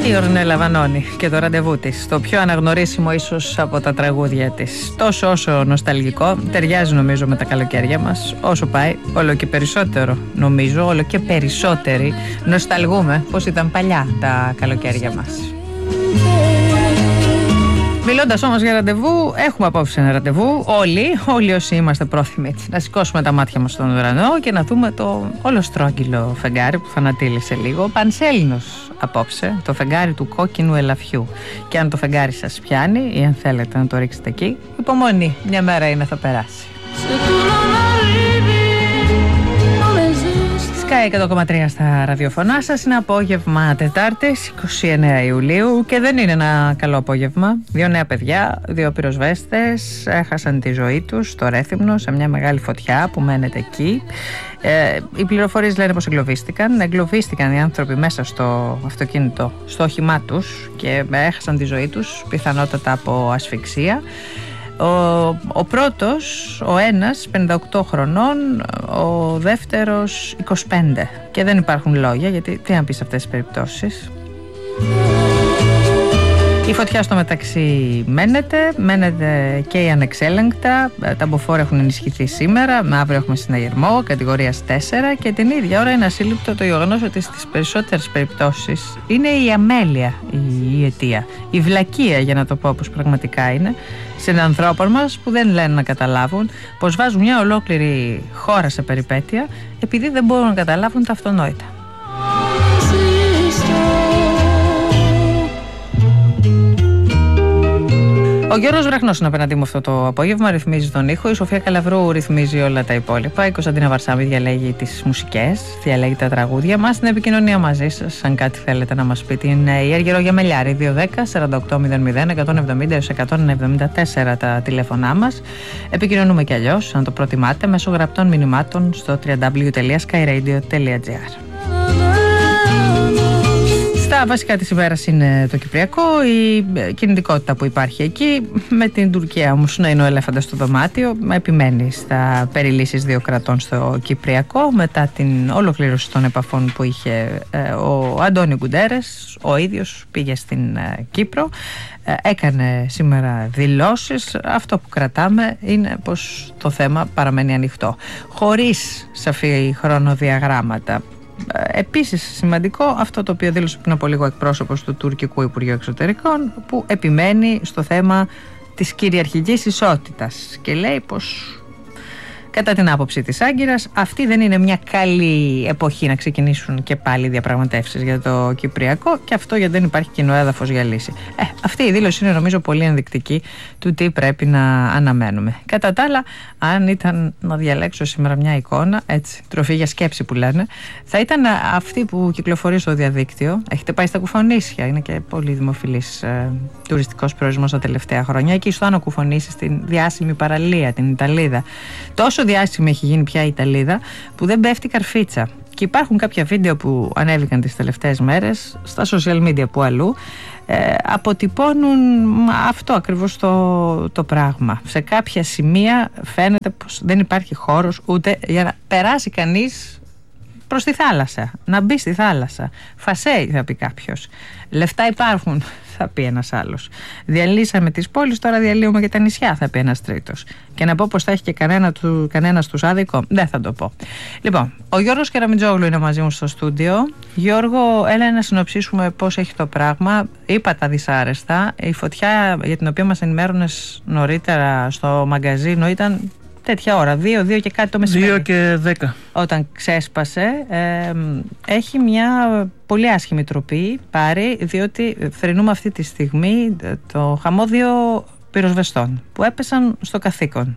Η Ορνέλα Βανώνη και το ραντεβού της, το πιο αναγνωρίσιμο ίσως από τα τραγούδια της. Τόσο όσο νοσταλγικό, ταιριάζει νομίζω με τα καλοκαίρια μας. Όσο πάει, όλο και περισσότερο νομίζω, όλο και περισσότεροι νοσταλγούμε πως ήταν παλιά τα καλοκαίρια μας. Μιλώντας όμως για ραντεβού, έχουμε απόψε ένα ραντεβού. Όλοι όσοι είμαστε πρόθυμοι να σηκώσουμε τα μάτια μας στον ουρανό και να δούμε το όλο στρόγγυλο φεγγάρι που θα ανατείλει λίγο. Πανσέλινος απόψε, το φεγγάρι του κόκκινου ελαφιού. Και αν το φεγγάρι σας πιάνει ή αν θέλετε να το ρίξετε εκεί, υπομονή, μια μέρα είναι θα περάσει. Sky 100,3 στα ραδιοφωνά σας. Είναι απόγευμα Τετάρτης 29 Ιουλίου και δεν είναι ένα καλό απόγευμα. 2 νέα παιδιά, 2 πυροσβέστες έχασαν τη ζωή τους στο Ρέθυμνο σε μια μεγάλη φωτιά που μένεται εκεί. Οι πληροφορίες λένε πως εγκλωβίστηκαν οι άνθρωποι μέσα στο αυτοκίνητο, στο όχημά τους και έχασαν τη ζωή τους πιθανότατα από ασφυξία. Ο πρώτος, ο ένας 58 χρονών, ο δεύτερος 25 και δεν υπάρχουν λόγια γιατί τι να πεις σε αυτές τις περιπτώσεις. Η φωτιά στο μεταξύ μένεται και η ανεξέλεγκτα. Τα μποφόρ έχουν ενισχυθεί σήμερα, με αύριο έχουμε συναγερμό κατηγορίας 4 και την ίδια ώρα είναι ασύλληπτο το γεγονός ότι στις περισσότερες περιπτώσεις είναι η αμέλεια η αιτία, η βλακεία για να το πω όπως πραγματικά είναι, συνανθρώπων μας που δεν λένε να καταλάβουν πως βάζουν μια ολόκληρη χώρα σε περιπέτεια επειδή δεν μπορούν να καταλάβουν τα αυτονόητα. Ο Γιώργος Βραχνός είναι απέναντί μου αυτό το απόγευμα, ρυθμίζει τον ήχο. Η Σοφία Καλαβρού ρυθμίζει όλα τα υπόλοιπα. Η Κωνσταντίνα Βαρσάμι διαλέγει τις μουσικές, διαλέγει τα τραγούδια μας. Στην επικοινωνία μαζί σας, αν κάτι θέλετε να μας πείτε, είναι η Αργυρό Γεμελιάρη 210-4800-170-174 τα τηλέφωνά μας. Επικοινωνούμε κι αλλιώς, αν το προτιμάτε, μέσω γραπτών μηνυμάτων στο www.skyradio.gr. Τα βασικά της ημέρας είναι το Κυπριακό, η κινητικότητα που υπάρχει εκεί, με την Τουρκία όμως να είναι ο ελέφαντας στο δωμάτιο, επιμένει στα περιλύσεις 2 κρατών στο Κυπριακό μετά την ολοκλήρωση των επαφών που είχε ο Αντώνιο Γκουντέρες, ο ίδιος πήγε στην Κύπρο, έκανε σήμερα δηλώσεις. Αυτό που κρατάμε είναι πως το θέμα παραμένει ανοιχτό, χωρίς σαφή χρονοδιαγράμματα. Επίσης σημαντικό αυτό το οποίο δήλωσε πριν από λίγο εκπρόσωπος του τουρκικού Υπουργείου Εξωτερικών, που επιμένει στο θέμα της κυριαρχικής ισότητας και λέει πως κατά την άποψη της Άγκυρας αυτή δεν είναι μια καλή εποχή να ξεκινήσουν και πάλι διαπραγματεύσεις για το Κυπριακό, και αυτό γιατί δεν υπάρχει κοινό έδαφος για λύση. Αυτή η δήλωση είναι νομίζω πολύ ενδεικτική του τι πρέπει να αναμένουμε. Κατά τα άλλα, αν ήταν να διαλέξω σήμερα μια εικόνα, έτσι, τροφή για σκέψη που λένε, θα ήταν αυτή που κυκλοφορεί στο διαδίκτυο. Έχετε πάει στα Κουφονήσια, είναι και πολύ δημοφιλής τουριστικός προορισμός τα τελευταία χρόνια. Εκεί στο Άνω Κουφονήσι, στην διάσημη παραλία, την Ιταλίδα. Τόσο διάσημη έχει γίνει πια η Ιταλίδα που δεν πέφτει καρφίτσα. Και υπάρχουν κάποια βίντεο που ανέβηκαν τις τελευταίες μέρες στα social media που αλλού αποτυπώνουν αυτό ακριβώς το πράγμα. Σε κάποια σημεία φαίνεται πως δεν υπάρχει χώρος ούτε για να περάσει κανείς προς τη θάλασσα, να μπει στη θάλασσα. Φασέι θα πει κάποιος. Λεφτά υπάρχουν, θα πει ένας άλλος. Διαλύσαμε τις πόλεις, τώρα διαλύουμε και τα νησιά, θα πει ένας τρίτος. Και να πω πως θα έχει και κανένας τους άδικο, δεν θα το πω. Λοιπόν, ο Γιώργος Κεραμιτζόγλου είναι μαζί μου στο στούντιο. Γιώργο, έλα να συνοψίσουμε πώς έχει το πράγμα. Είπα τα δυσάρεστα. Η φωτιά για την οποία μας ενημέρωνες νωρίτερα στο μαγκαζίνο ήταν τέτοια ώρα, 2 και κάτι το μεσημέρι. 2 και 10. Όταν ξέσπασε, έχει μια πολύ άσχημη τροπή πάρει, διότι θρηνούμε αυτή τη στιγμή το χαμόδιο πυροσβεστών που έπεσαν στο καθήκον.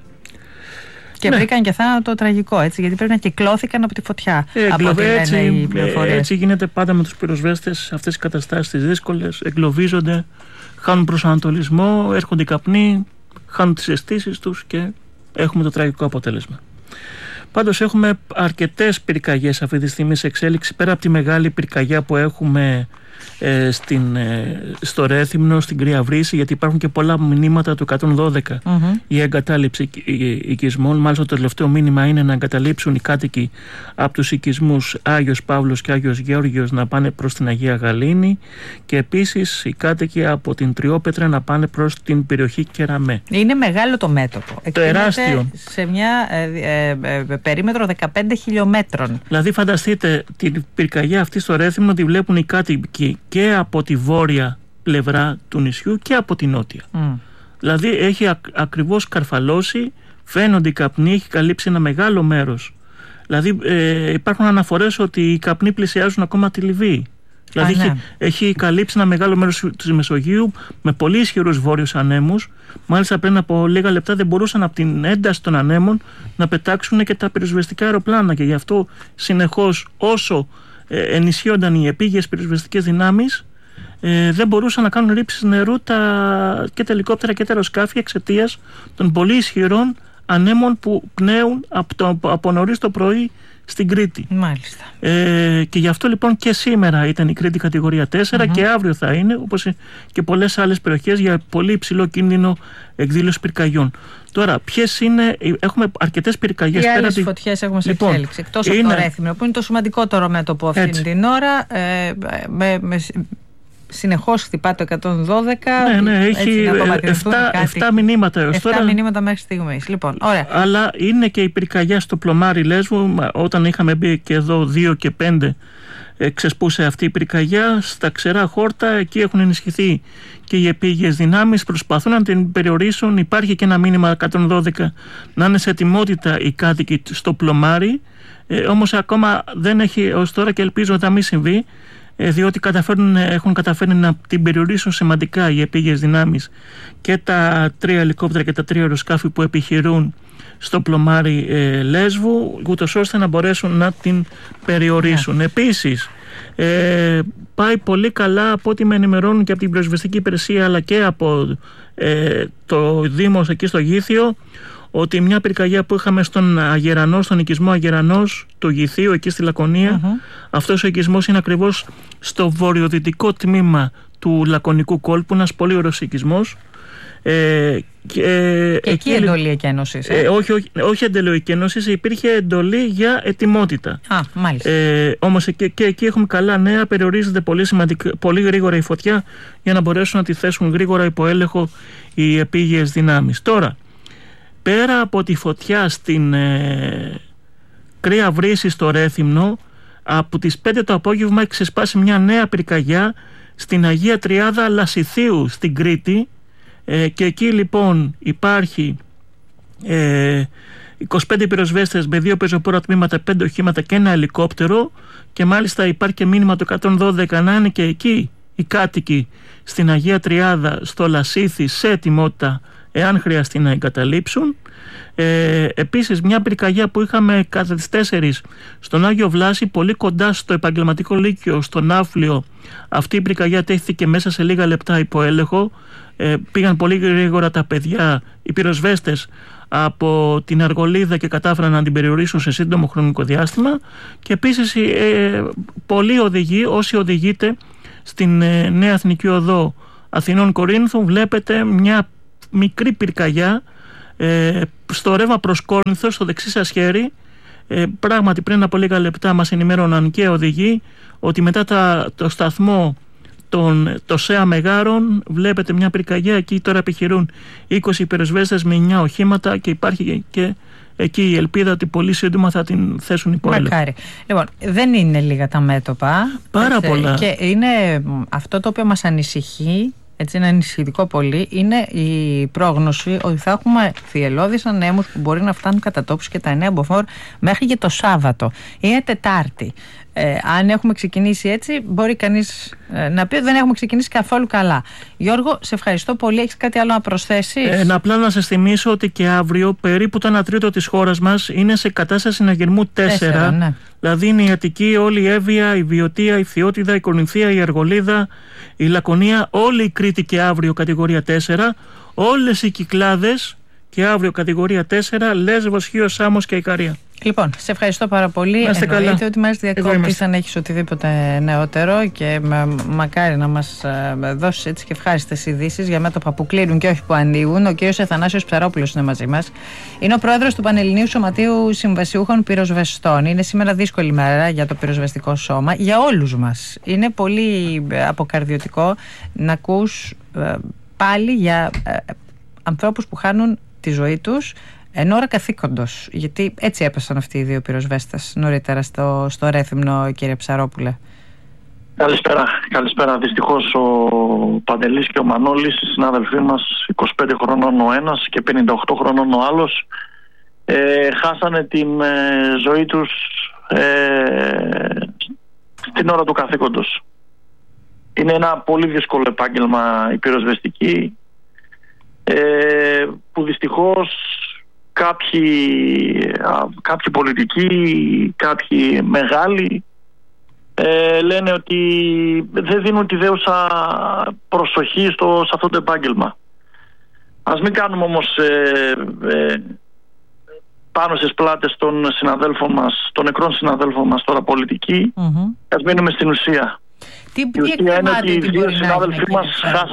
Και βρήκαν και θάνατο τραγικό, έτσι, γιατί πρέπει να κυκλώθηκαν από τη φωτιά. Από ό,τι λένε οι πληροφορίες. Έτσι γίνεται πάντα με τους πυροσβέστες, αυτές οι καταστάσεις τις δύσκολες, εγκλωβίζονται, χάνουν προσανατολισμό, έρχονται οι καπνοί, χάνουν τις αισθήσεις τους και έχουμε το τραγικό αποτέλεσμα. Πάντως έχουμε αρκετές πυρκαγιές αυτή τη στιγμή σε εξέλιξη, πέρα από τη μεγάλη πυρκαγιά που έχουμε στο Ρέθυμνο, στην Κρία Βρύση, γιατί υπάρχουν και πολλά μηνύματα του 112 η εγκατάλειψη οικισμών. Μάλιστα το τελευταίο μήνυμα είναι να εγκαταλείψουν οι κάτοικοι από τους οικισμούς Άγιος Παύλος και Άγιος Γεώργιος να πάνε προς την Αγία Γαλήνη, και επίσης οι κάτοικοι από την Τριόπετρα να πάνε προς την περιοχή Κεραμέ. Είναι μεγάλο το μέτωπο. Τεράστιο. Σε μια περίμετρο 15 χιλιόμετρων. Δηλαδή φανταστείτε την πυρκαγιά αυτή στο Ρέθυμνο, τη βλέπουν οι κάτοικοι και από τη βόρεια πλευρά του νησιού και από τη νότια. Δηλαδή έχει ακριβώς καρφαλώσει, φαίνονται οι καπνοί, έχει καλύψει ένα μεγάλο μέρος. Δηλαδή υπάρχουν αναφορές ότι οι καπνοί πλησιάζουν ακόμα τη Λιβύη. Δηλαδή έχει καλύψει ένα μεγάλο μέρος της Μεσογείου με πολύ ισχυρούς βόρειους ανέμους. Μάλιστα πριν από λίγα λεπτά δεν μπορούσαν από την ένταση των ανέμων να πετάξουν και τα πυροσβεστικά αεροπλάνα, και γι' αυτό συνεχώς όσο ενισχύονταν οι επίγειες πυροσβεστικές δυνάμεις, δεν μπορούσαν να κάνουν ρήψεις νερού και τα ελικόπτερα και τα αεροσκάφη εξαιτίας των πολύ ισχυρών ανέμων που πνέουν από νωρίς το πρωί στην Κρήτη. Μάλιστα. Και γι' αυτό λοιπόν και σήμερα ήταν η Κρήτη κατηγορία 4 και αύριο θα είναι, όπως και πολλές άλλες περιοχές, για πολύ υψηλό κίνδυνο εκδήλωση πυρκαγιών. Τώρα, ποιες είναι, έχουμε αρκετές πυρκαγιές. Τι άλλες φωτιές έχουμε σε εξέλιξη, εκτός από το Ρέθυμνο, που είναι το σημαντικότερο μέτωπο αυτή την ώρα, συνεχώς χτυπά το 112. Ναι, έχει 7 μηνύματα έως τώρα. 7 μηνύματα μέχρι στιγμής. Λοιπόν, ωραία. Αλλά είναι και η πυρκαγιά στο πλωμάρι Λέσβου. Όταν είχαμε μπει και εδώ 2 και 5, ξεσπούσε αυτή η πυρκαγιά. Στα ξερά χόρτα, εκεί έχουν ενισχυθεί και οι επίγειες δυνάμεις, προσπαθούν να την περιορίσουν. Υπάρχει και ένα μήνυμα 112 να είναι σε ετοιμότητα οι κάτοικοι στο πλωμάρι. Όμως ακόμα δεν έχει ως τώρα, και ελπίζω να μην συμβεί, διότι έχουν καταφέρει να την περιορίσουν σημαντικά οι επίγειες δυνάμεις και τα 3 ελικόπτερα και τα 3 αεροσκάφη που επιχειρούν στο πλωμάρι Λέσβου, ούτως ώστε να μπορέσουν να την περιορίσουν. Επίσης πάει πολύ καλά, από ό,τι με ενημερώνουν και από την πυροσβεστική υπηρεσία αλλά και από το Δήμο εκεί στο Γήθιο, ότι μια πυρκαγιά που είχαμε στον Αγερανό, στον οικισμό Αγερανός του Γηθίου, εκεί στη Λακωνία, αυτός ο οικισμός είναι ακριβώς στο βορειοδυτικό τμήμα του Λακωνικού κόλπου, ένας πολύ ωραίος οικισμός. Και εκεί εντολή εκένωσης. Όχι εντολή εκένωσης, υπήρχε εντολή για ετοιμότητα. Μάλιστα. Όμως και εκεί έχουμε καλά νέα, περιορίζεται πολύ γρήγορα η φωτιά για να μπορέσουν να τη θέσουν γρήγορα υπό έλεγχο οι επίγειες δυνάμεις. Τώρα, πέρα από τη φωτιά στην Κρία Βρύση στο Ρέθυμνο, από τις 5 το απόγευμα έχει ξεσπάσει μια νέα πυρκαγιά στην Αγία Τριάδα Λασιθίου στην Κρήτη, και εκεί λοιπόν υπάρχει 25 πυροσβέστες με 2 πεζοπόρα τμήματα, 5 οχήματα και ένα ελικόπτερο, και μάλιστα υπάρχει και μήνυμα το 112 να είναι και εκεί οι κάτοικοι στην Αγία Τριάδα στο Λασίθι σε ετοιμότητα εάν χρειαστεί να εγκαταλείψουν. Επίσης μια πυρκαγιά που είχαμε κατά τις 4 στον Άγιο Βλάση, πολύ κοντά στο επαγγελματικό λύκειο, στο Ναύλιο. Αυτή η πυρκαγιά τέθηκε μέσα σε λίγα λεπτά υπό έλεγχο. Πήγαν πολύ γρήγορα τα παιδιά, οι πυροσβέστες από την Αργολίδα, και κατάφεραν να την περιορίσουν σε σύντομο χρονικό διάστημα. Και επίσης πολλοί οδηγοί, όσοι οδηγείτε στην Νέα Εθνική Οδό Αθηνών Κορίνθου, βλέπετε μια μικρή πυρκαγιά στο ρεύμα προς Κόρινθο, στο δεξί σας χέρι. Πράγματι πριν από λίγα λεπτά μας ενημέρωναν και οδηγοί ότι μετά το σταθμό το ΣΕΑ Μεγάρων βλέπετε μια πυρκαγιά. Εκεί τώρα επιχειρούν 20 πυροσβέστες με 9 οχήματα, και υπάρχει και εκεί η ελπίδα ότι πολύ σύντομα θα την θέσουν υπό έλεγχο. Μακάρι. Λοιπόν, δεν είναι λίγα τα μέτωπα. Πάρα πολλά. Και είναι αυτό το οποίο μας ανησυχεί, έτσι είναι ανησυχητικό πολύ, είναι η πρόγνωση ότι θα έχουμε θυελλώδεις ανέμους που μπορεί να φτάνουν κατά τόπους και τα 9 μποφόρ μέχρι και το Σάββατο. Είναι Τετάρτη. Αν έχουμε ξεκινήσει έτσι, μπορεί κανείς να πει ότι δεν έχουμε ξεκινήσει καθόλου καλά. Γιώργο, σε ευχαριστώ πολύ. Έχεις κάτι άλλο να προσθέσεις? Απλά να σας θυμίσω ότι και αύριο περίπου το 1/3 της χώρας μας είναι σε κατάσταση συναγερμού 4. Ναι. Δηλαδή είναι η Αττική, όλη η Εύβοια, η Βιωτία, η Φθιώτιδα, η Κορινθία, η Αργολίδα, η Λακωνία, όλη η Κρήτη και αύριο κατηγορία 4, όλες οι Κυκλάδες και αύριο κατηγορία 4, Λέσβος, Χίος, Σάμος και Ικαρία. Λοιπόν, σε ευχαριστώ πάρα πολύ. Εννοείται ότι μας διακόπτεις αν έχεις οτιδήποτε νεότερο και μακάρι να μας δώσεις έτσι και ευχάριστες ειδήσεις για μέτωπα που κλείνουν και όχι που ανοίγουν. Ο κύριος Αθανάσιος Ψαρόπουλος είναι μαζί μας. Είναι ο πρόεδρος του Πανελληνίου Σωματείου Συμβασιούχων Πυροσβεστών. Είναι σήμερα δύσκολη μέρα για το πυροσβεστικό σώμα, για όλους μας. Είναι πολύ αποκαρδιωτικό να ακούς πάλι για ανθρώπους που χάνουν τη ζωή τους εν ώρα καθήκοντος, γιατί έτσι έπεσαν αυτοί οι δύο πυροσβέστες νωρίτερα στο Ρέθυμνο, κύριε Ψαρόπουλε. Καλησπέρα. Δυστυχώς ο Παντελής και ο Μανώλης, οι συνάδελφοί μας, 25 χρονών ο ένας και 58 χρονών ο άλλος, χάσανε την ζωή τους στην ώρα του καθήκοντος. Είναι ένα πολύ δύσκολο επάγγελμα η πυροσβεστική, που δυστυχώς κάποιοι πολιτικοί, κάποιοι μεγάλοι λένε ότι δεν δίνουν τη δέουσα προσοχή σε αυτό το επάγγελμα. Ας μην κάνουμε όμως πάνω στις πλάτες των συναδέλφων μας, των νεκρών συναδέλφων μας τώρα πολιτικοί. Ας μείνουμε στην ουσία. Η ουσία είναι ότι οι δύο συνάδελφοί μας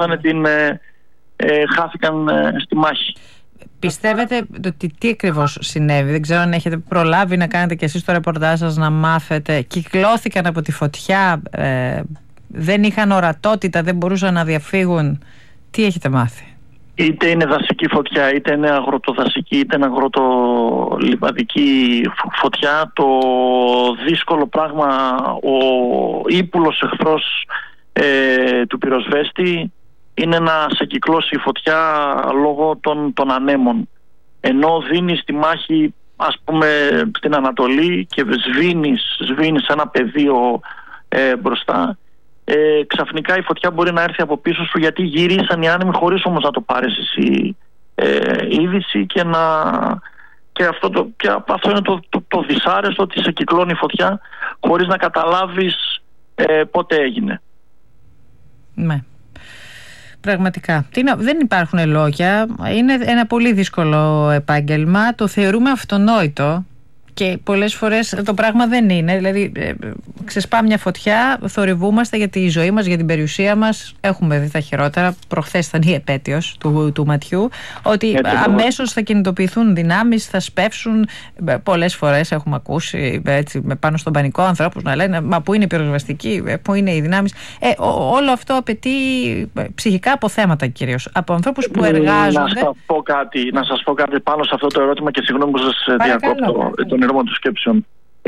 χάθηκαν στη μάχη. Πιστεύετε ότι τι ακριβώς συνέβη? Δεν ξέρω αν έχετε προλάβει να κάνετε κι εσείς το ρεπορτάζ σας, να μάθετε. Κυκλώθηκαν από τη φωτιά, δεν είχαν ορατότητα, δεν μπορούσαν να διαφύγουν. Τι έχετε μάθει? Είτε είναι δασική φωτιά, είτε είναι αγροτοδασική, είτε είναι αγροτολιβαδική φωτιά. Το δύσκολο πράγμα, ο ύπουλος εχθρός του πυροσβέστη είναι να σε κυκλώσει η φωτιά λόγω των ανέμων. Ενώ δίνεις τη μάχη, ας πούμε, στην Ανατολή και σβήνεις ένα πεδίο μπροσττα, ξαφνικά η φωτιά μπορεί να έρθει από πίσω σου, γιατί γυρίσαν οι άνεμοι χωρίς όμως να το πάρεις εσύ είδηση, και αυτό είναι το δυσάρεστο, ότι σε κυκλώνει η φωτιά χωρίς να καταλάβεις πότε έγινε. Ναι. Πραγματικά. Δεν υπάρχουν λόγια. Είναι ένα πολύ δύσκολο επάγγελμα. Το θεωρούμε αυτονόητο και πολλές φορές το πράγμα δεν είναι. Δηλαδή, ξεσπά μια φωτιά, θορυβούμαστε για τη ζωή μας, για την περιουσία μας. Έχουμε δει τα χειρότερα. Προχθές ήταν η επέτειος του ματιού. Ότι αμέσως θα κινητοποιηθούν δυνάμεις, θα σπεύσουν. Πολλές φορές έχουμε ακούσει πάνω στον πανικό ανθρώπους να λένε «Μα πού είναι η πυροσβεστική, πού είναι οι δυνάμεις?» Όλο αυτό απαιτεί ψυχικά αποθέματα κυρίως από ανθρώπους που εργάζονται. Να σας πω κάτι πάνω σε αυτό το ερώτημα, και συγγνώμη που σας διακόπτω τον ήρμα των σκέψεων.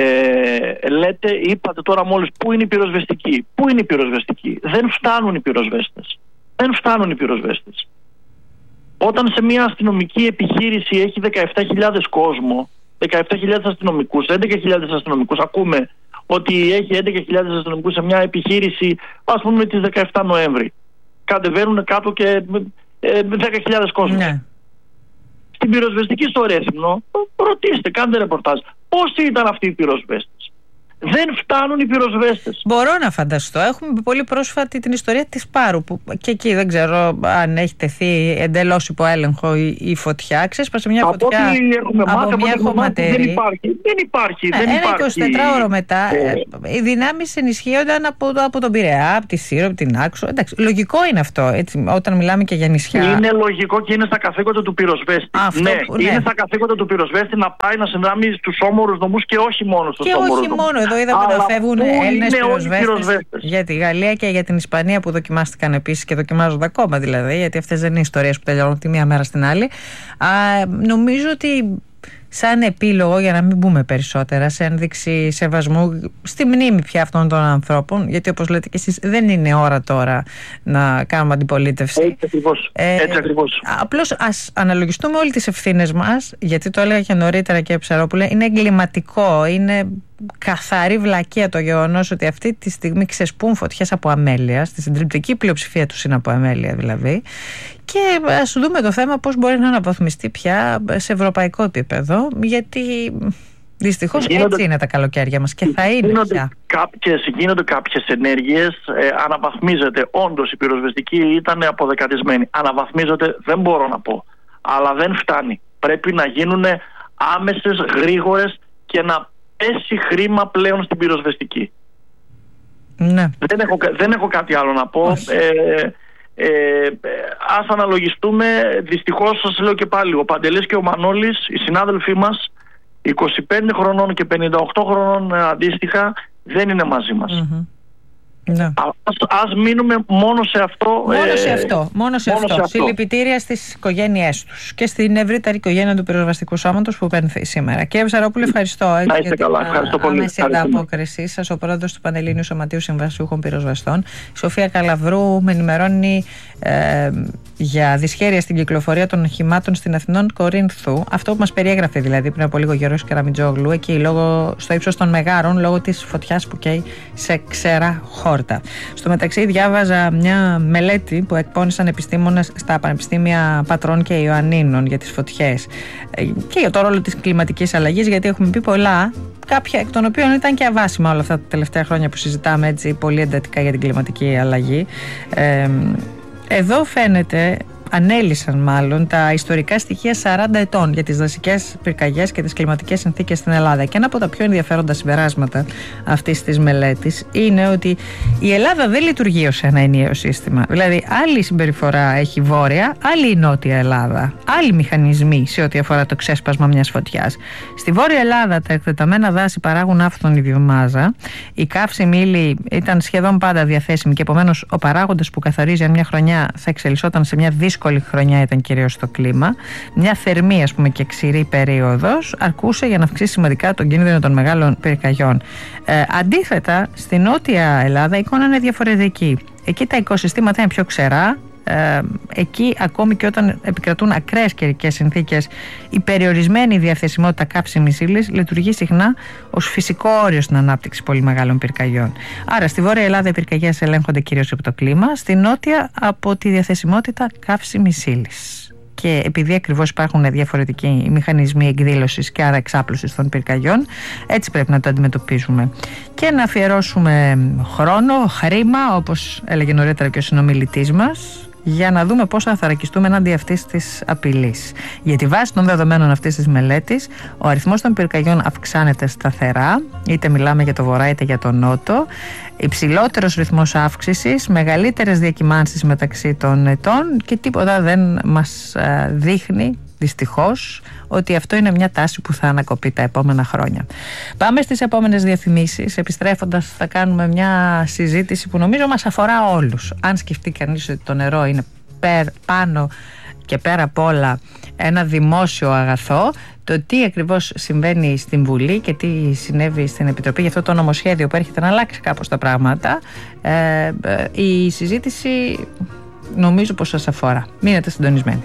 Είπατε τώρα μόλις πού είναι η πυροσβεστική. Πού είναι η πυροσβεστική? Δεν φτάνουν οι πυροσβέστες. Όταν σε μια αστυνομική επιχείρηση έχει 17.000 κόσμο, 17.000 αστυνομικούς, 11.000 αστυνομικούς, ακούμε ότι έχει 11.000 αστυνομικούς σε μια επιχείρηση, ας πούμε, τις 17 Νοέμβρη. Κατεβαίνουν κάτω και 10.000 κόσμο. Ναι. Στην πυροσβεστική στο Ρέθυμνο, ρωτήστε, κάντε ρεπορτάζ. Πόσοι ήταν αυτοί οι πυροσβέστες? Δεν φτάνουν οι πυροσβέστες. Μπορώ να φανταστώ. Έχουμε πολύ πρόσφατη την ιστορία της Πάρου, που και εκεί δεν ξέρω αν έχει τεθεί εντελώς υπό έλεγχο η φωτιά. Ξέσπασε μια φωτιά από μια χωματερή. Δεν υπάρχει. Ένα 24ωρο μετά οι δυνάμεις ενισχύονταν από τον Πειραιά, από τη Σύρο, από την Άξο. Εντάξει, λογικό είναι αυτό, έτσι, όταν μιλάμε και για νησιά. Είναι λογικό και είναι στα καθήκοντα του πυροσβέστη. Είναι στα καθήκοντα του πυροσβέστη να πάει να συνδράμει στους όμορους νομούς και όχι μόνο στους όμορους νομούς. Εδώ είδαμε να φεύγουν Έλληνες πυροσβέστες για τη Γαλλία και για την Ισπανία, που δοκιμάστηκαν επίσης και δοκιμάζονται ακόμα, δηλαδή, γιατί αυτές δεν είναι ιστορίες που τελειώνουν τη μία μέρα στην άλλη. Νομίζω ότι σαν επίλογο, για να μην πούμε περισσότερα, σε ένδειξη σεβασμού στη μνήμη πια αυτών των ανθρώπων, γιατί όπως λέτε και εσείς δεν είναι ώρα τώρα να κάνουμε αντιπολίτευση. Έτσι ακριβώς. Απλώς ας αναλογιστούμε όλοι τις ευθύνες μας, γιατί το έλεγα και νωρίτερα, και Ψαρόπουλε, είναι εγκληματικό, είναι καθαρή βλακεία το γεγονός ότι αυτή τη στιγμή ξεσπούν φωτιές από αμέλεια, στη συντριπτική πλειοψηφία τους είναι από αμέλεια δηλαδή, και ας δούμε το θέμα πώς μπορεί να αναβαθμιστεί πια σε ευρωπαϊκό επίπεδο, γιατί δυστυχώς έτσι είναι τα καλοκαίρια μας και θα είναι πια. Γίνονται κάποιες ενέργειες, αναβαθμίζεται. Όντως η πυροσβεστική ήταν αποδεκατισμένη. Αναβαθμίζεται, δεν μπορώ να πω, αλλά δεν φτάνει. Πρέπει να γίνουν άμεσες, γρήγορες και να πέσει χρήμα πλέον στην πυροσβεστική. Ναι. Δεν έχω κάτι άλλο να πω. Ας αναλογιστούμε, δυστυχώς σας λέω και πάλι, ο Παντελής και ο Μανώλης, οι συνάδελφοί μας, 25 χρονών και 58 χρονών αντίστοιχα, δεν είναι μαζί μας. Ναι. Ας μείνουμε μόνο σε αυτό. Μόνο σε αυτό. Συλληπιτήρια στις οικογένειές τους και στην ευρύτερη οικογένεια του πυροσβεστικού σώματος που παίρνει σήμερα. Κύριε Ψαρόπουλε, ευχαριστώ. Να είστε καλά. Ευχαριστώ πολύ. Άμεση ανταπόκρισή σας, ο πρόεδρος του Πανελλήνιου Σωματείου Συμβασιούχων Πυροσβεστών. Η Σοφία Καλαβρού με ενημερώνει για δυσχέρεια στην κυκλοφορία των οχημάτων στην Αθηνών Κορίνθου. Αυτό που μας περιέγραφε δηλαδή πριν από λίγο Γιώργος Καραμιτζόγλου, εκεί στο ύψος των Μεγάρων, λόγω της φωτιάς που καίει σε ξερά χόρτα. Στο μεταξύ, διάβαζα μια μελέτη που εκπώνησαν επιστήμονες στα Πανεπιστήμια Πατρών και Ιωαννίνων για τις φωτιές και για το ρόλο της κλιματικής αλλαγής, γιατί έχουμε πει πολλά, κάποια εκ των οποίων ήταν και αβάσιμα όλα αυτά τα τελευταία χρόνια που συζητάμε έτσι πολύ εντατικά για την κλιματική αλλαγή. Εδώ φαίνεται, ανέλυσαν μάλλον τα ιστορικά στοιχεία 40 ετών για τις δασικές πυρκαγιές και τις κλιματικές συνθήκες στην Ελλάδα. Και ένα από τα πιο ενδιαφέροντα συμπεράσματα αυτής της μελέτης είναι ότι η Ελλάδα δεν λειτουργεί ως ένα ενιαίο σύστημα. Δηλαδή, άλλη συμπεριφορά έχει η Βόρεια, άλλη η Νότια Ελλάδα, άλλοι μηχανισμοί σε ό,τι αφορά το ξέσπασμα μιας φωτιάς. Στη Βόρεια Ελλάδα, τα εκτεταμένα δάση παράγουν άφθονη βιομάζα. Η καύσιμη ύλη ήταν σχεδόν πάντα διαθέσιμη και επομένως ο παράγοντας που καθορίζει αν μια χρονιά θα εξελισσόταν σε μια δύσκολη χρονιά ήταν κυρίως το κλίμα. Μια θερμή, ας πούμε, και ξηρή περίοδος αρκούσε για να αυξήσει σημαντικά τον κίνδυνο των μεγάλων πυρκαγιών. Αντίθετα, στη Νότια Ελλάδα η εικόνα είναι διαφορετική. Εκεί τα οικοσυστήματα είναι πιο ξερά. Εκεί ακόμη και όταν επικρατούν ακραίες καιρικές συνθήκες, η περιορισμένη διαθεσιμότητα καύσιμης ύλης λειτουργεί συχνά ως φυσικό όριο στην ανάπτυξη πολύ μεγάλων πυρκαγιών. Άρα στη Βόρεια Ελλάδα οι πυρκαγιές ελέγχονται κυρίως από το κλίμα, στη Νότια από τη διαθεσιμότητα καύσιμης ύλης. Και επειδή ακριβώς υπάρχουν διαφορετικοί μηχανισμοί εκδήλωσης και άρα εξάπλωσης των πυρκαγιών, έτσι πρέπει να το αντιμετωπίζουμε. Και να αφιερώσουμε χρόνο, χρήμα, όπως έλεγε νωρίτερα και ο συνομιλητής μας, για να δούμε πώς θα θωρακιστούμε εναντί αυτής της απειλής. Γιατί βάσει των δεδομένων αυτής της μελέτης, ο αριθμός των πυρκαγιών αυξάνεται σταθερά, είτε μιλάμε για το βορρά είτε για το νότο, υψηλότερος ρυθμός αύξησης, μεγαλύτερες διακυμάνσεις μεταξύ των ετών και τίποτα δεν μας δείχνει δυστυχώς ότι αυτό είναι μια τάση που θα ανακοπεί τα επόμενα χρόνια. Πάμε στις επόμενες διαφημίσεις. Επιστρέφοντας θα κάνουμε μια συζήτηση που νομίζω μας αφορά όλους. Αν σκεφτεί κανείς ότι το νερό είναι πάνω και πέρα απ' όλα ένα δημόσιο αγαθό, το τι ακριβώς συμβαίνει στην Βουλή και τι συνέβη στην Επιτροπή για αυτό το νομοσχέδιο που έρχεται να αλλάξει κάπως τα πράγματα, η συζήτηση νομίζω πως σας αφορά. Μείνετε συντονισμένοι.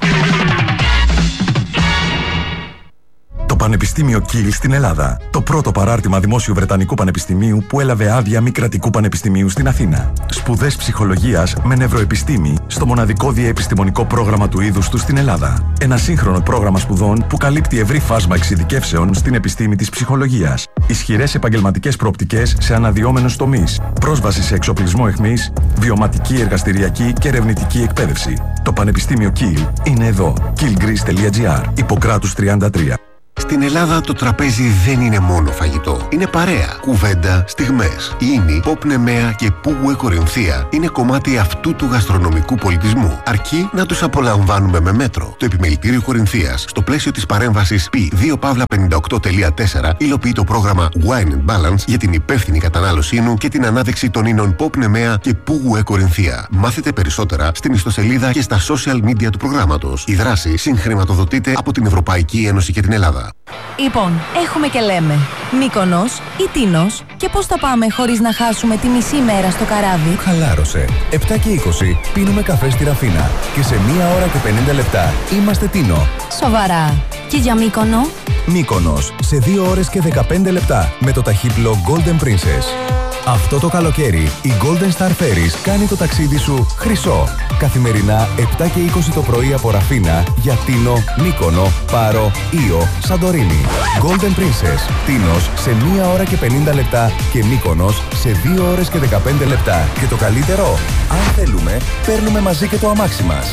Το Πανεπιστήμιο Κιλ στην Ελλάδα. Το πρώτο παράρτημα δημόσιου Βρετανικού Πανεπιστημίου που έλαβε άδεια μη κρατικού πανεπιστημίου στην Αθήνα. Σπουδές ψυχολογίας με νευροεπιστήμη στο μοναδικό διεπιστημονικό πρόγραμμα του είδους του στην Ελλάδα. Ένα σύγχρονο πρόγραμμα σπουδών που καλύπτει ευρύ φάσμα εξειδικεύσεων στην επιστήμη της ψυχολογίας. Ισχυρές επαγγελματικές προοπτικές σε αναδυόμενους τομείς. Πρόσβαση σε εξοπλισμό αιχμής, βιωματική, εργαστηριακή και ερευνητική εκπαίδευση. Το Πανεπιστήμιο Κιλ είναι εδώ. killgreece.gr. Ιπποκράτους 33. Στην Ελλάδα το τραπέζι δεν είναι μόνο φαγητό. Είναι παρέα, κουβέντα, στιγμές. Η Ίνη, Pop Nemea και Πουγουέ Κορινθία είναι κομμάτι αυτού του γαστρονομικού πολιτισμού. Αρκεί να τους απολαμβάνουμε με μέτρο. Το Επιμελητήριο Κορινθίας, στο πλαίσιο της παρέμβασης P2Pavla58.4, υλοποιεί το πρόγραμμα Wine and Balance για την υπεύθυνη κατανάλωσή ίνου και την ανάδειξη των ίνων Pop Nemea και Πουγουέ Κορινθία. Μάθετε περισσότερα στην ιστοσελίδα και στα social media του προγράμματος. Η δράση συγχρηματοδοτείται από την Ευρωπαϊκή Ένωση και την Ελλάδα. Λοιπόν, έχουμε και λέμε Μύκονος ή Τίνος και πώς θα πάμε χωρίς να χάσουμε τη μισή μέρα στο καράβι. Χαλάρωσε. 7 και 20 πίνουμε καφέ στη Ραφίνα και σε 1 ώρα και 50 λεπτά είμαστε Τίνο. Σοβαρά. Και για Μύκονο? Μύκονος σε 2 ώρες και 15 λεπτά με το ταχύπλο Golden Princess. Αυτό το καλοκαίρι η Golden Star Ferries κάνει το ταξίδι σου χρυσό. Καθημερινά 7 και 20 το πρωί από Ραφίνα για Τίνο, Μύκονο, Πάρο, Ήο, Σαντορίνη. Golden Princess, Τίνος σε 1 ώρα και 50 λεπτά και Μύκονος σε 2 ώρες και 15 λεπτά. Και το καλύτερο, αν θέλουμε, παίρνουμε μαζί και το αμάξι μας.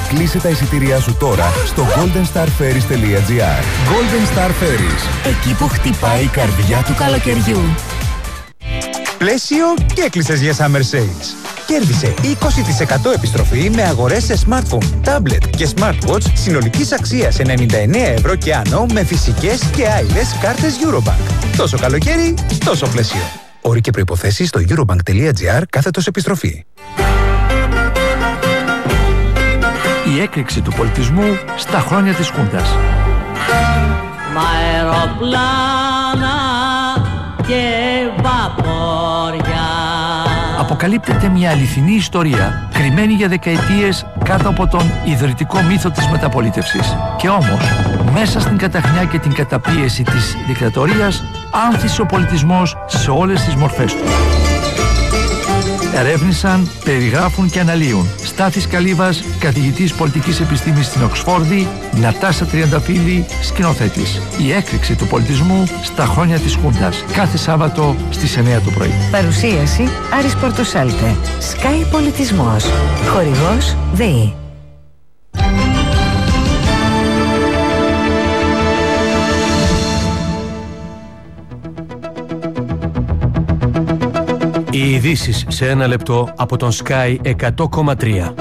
Κλείσε τα εισιτήριά σου τώρα στο goldenstarferries.gr. Golden Star Ferries. Εκεί που χτυπάει η καρδιά του καλοκαιριού. Πλαίσιο και έκλεισες για Summer Sales. Κέρδισε 20% επιστροφή με αγορές σε smartphone, tablet και smartwatch συνολικής αξίας 99 ευρώ και άνω με φυσικές και άειλες κάρτες Eurobank. Τόσο καλοκαίρι, τόσο πλαίσιο. Όροι και προϋποθέσεις στο eurobank.gr/επιστροφή. Η έκρηξη του πολιτισμού στα χρόνια της Χούντας. Μ' αεροπλάνα και βαπόρια. Αποκαλύπτεται μια αληθινή ιστορία, κρυμμένη για δεκαετίες κάτω από τον ιδρυτικό μύθο της μεταπολίτευσης. Και όμως, μέσα στην καταχνιά και την καταπίεση της δικτατορίας, άνθησε ο πολιτισμός σε όλες τις μορφές του. Ερεύνησαν, περιγράφουν και αναλύουν Στάθης Καλύβας, καθηγητής πολιτικής επιστήμης στην Οξφόρδη, Νατάσα Τριανταφύλλη, σκηνοθέτης. Η έκρηξη του πολιτισμού στα χρόνια της Χούντας. Κάθε Σάββατο στις 9 το πρωί. Παρουσίαση Άρης Πορτοσάλτε. Sky Πολιτισμός. Χορηγός ΔΕΗ. Οι ειδήσεις σε ένα λεπτό από τον Sky 100,3.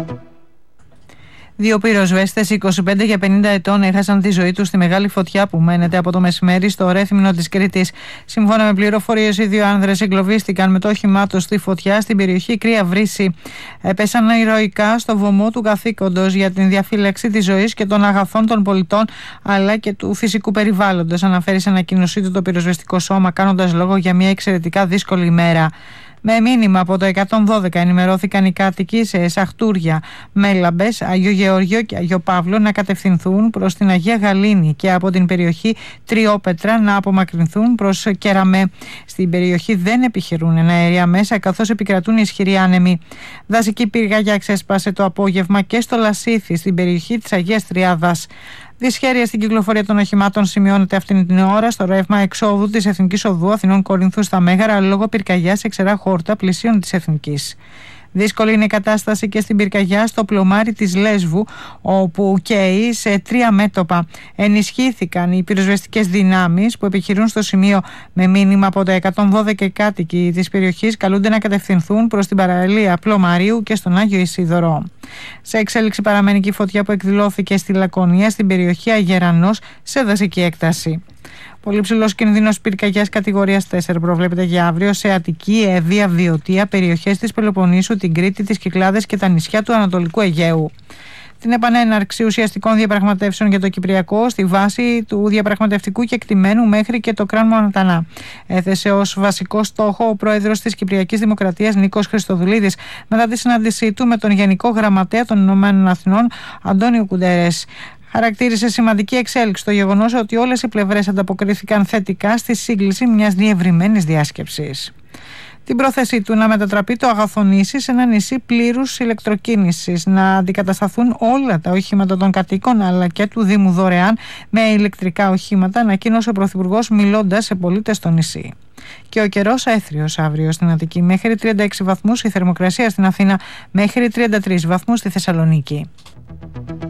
Δύο πυροσβέστες 25 και 50 ετών έχασαν τη ζωή τους στη μεγάλη φωτιά που μένεται από το μεσημέρι στο Ρέθυμνο της Κρήτης. Σύμφωνα με πληροφορίες, οι δύο άνδρες εγκλωβίστηκαν με το όχημά τους στη φωτιά στην περιοχή Κρύα Βρύση. Έπεσαν ηρωικά στο βωμό του καθήκοντος για την διαφύλαξη της ζωής και των αγαθών των πολιτών αλλά και του φυσικού περιβάλλοντος, αναφέρει σε ανακοίνωσή του το πυροσβεστικό σώμα, κάνοντας λόγο για μια εξαιρετικά δύσκολη ημέρα. Με μήνυμα από το 112 ενημερώθηκαν οι κάτοικοι σε Σαχτούρια, Μέλαμπες, Αγιο Γεώργιο και Αγιο Παύλο να κατευθυνθούν προς την Αγία Γαλήνη και από την περιοχή Τριόπετρα να απομακρυνθούν προς Κεραμέ. Στην περιοχή δεν επιχειρούν εναέρια μέσα καθώς επικρατούν ισχυροί άνεμοι. Δασική πυρκαγιά ξέσπασε το απόγευμα και στο Λασίθι στην περιοχή της Αγίας Τριάδας. Δυσχέρεια στην κυκλοφορία των οχημάτων σημειώνεται αυτήν την ώρα στο ρεύμα εξόδου της Εθνικής Οδού Αθηνών Κορινθού στα Μέγαρα λόγω πυρκαγιάς σε ξερά χόρτα πλησίων της Εθνικής. Δύσκολη είναι η κατάσταση και στην πυρκαγιά στο πλωμάρι της Λέσβου, όπου καίει σε 3 μέτωπα. Ενισχύθηκαν οι πυροσβεστικές δυνάμεις που επιχειρούν στο σημείο. Με μήνυμα από τα 112 κάτοικοι της περιοχής καλούνται να κατευθυνθούν προς την παραλία Πλωμαρίου και στον Άγιο Ισίδωρο. Σε εξέλιξη παραμένει και η φωτιά που εκδηλώθηκε στη Λακωνία στην περιοχή Αγερανός σε δασική έκταση. Πολύ ψηλός κινδύνος πυρκαγιάς κατηγορίας 4 προβλέπεται για αύριο σε Αττική, Εύβοια, Βιωτία, περιοχές της Πελοποννήσου, την Κρήτη, τις Κυκλάδες και τα νησιά του Ανατολικού Αιγαίου. Την επανέναρξη ουσιαστικών διαπραγματεύσεων για το Κυπριακό στη βάση του διαπραγματευτικού κεκτημένου μέχρι και το Κραν Μοντανά. Έθεσε ως βασικό στόχο ο πρόεδρος της Κυπριακής Δημοκρατίας Νίκος Χριστοδουλίδης μετά τη συνάντησή του με τον Γενικό Γραμματέα των Ηνωμένων Αθηνών Αντώνιο Κουντερές. Χαρακτήρισε σημαντική εξέλιξη το γεγονός ότι όλες οι πλευρές ανταποκρίθηκαν θετικά στη σύγκληση μιας διευρυμένης διάσκεψης. Την πρόθεσή του να μετατραπεί το Αγαθονήσι σε ένα νησί πλήρους ηλεκτροκίνησης, να αντικατασταθούν όλα τα οχήματα των κατοίκων αλλά και του Δήμου δωρεάν με ηλεκτρικά οχήματα, ανακοίνωσε ο Πρωθυπουργός μιλώντας σε πολίτες στο νησί. Και ο καιρός αέθριος αύριο στην Αττική, μέχρι 36 βαθμούς η θερμοκρασία στην Αθήνα, μέχρι 33 βαθμούς στη Θεσσαλονίκη.